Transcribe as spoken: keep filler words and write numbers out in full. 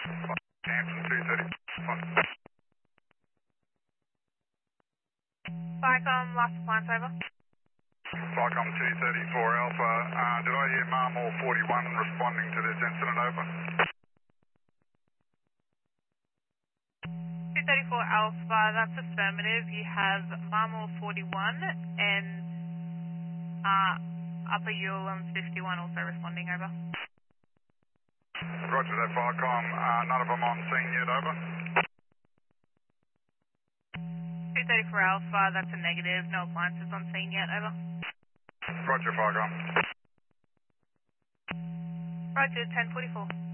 Hampton two thirty. Vicom, last appliance over. Falcom two thirty-four Alpha. Uh, did I hear Marmor forty-one responding to this incident? Over. two thirty-four Alpha, that's affirmative. You have Marmor forty-one and uh, Upper Ulam fifty-one also responding over. Roger that, Falcom. Uh, none of them on scene yet. Over. two thirty-four Alpha, that's a negative. No appliances on scene yet. Over. Roger, Falcom. Roger, ten forty-four.